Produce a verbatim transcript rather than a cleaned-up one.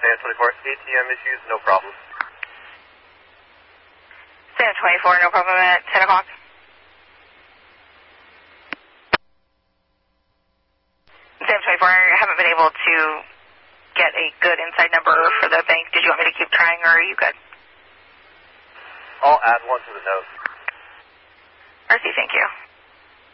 Sam twenty-four, A T M issues, no problem. Sam twenty-four, no problem at ten o'clock. Sam twenty-four, I haven't been able to get a good inside number for the bank. Did you want me to keep trying, or are you good? I'll add one to the note. Mercy, thank you.